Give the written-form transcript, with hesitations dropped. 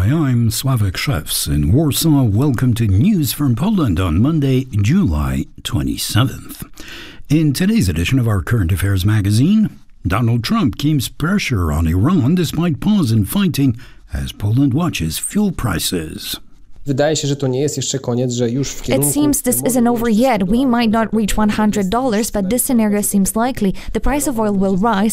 Hi, I'm Sławek Szewc in Warsaw. Welcome to News from Poland on Monday, July 27th. In today's edition of our Current Affairs magazine, Donald Trump keeps pressure on Iran despite pause in fighting as Poland watches fuel prices. Wydaje się, że to nie jest jeszcze koniec, że już w kierunku... It seems this isn't over yet. We might not reach $100, but this scenario seems likely. The price of oil will rise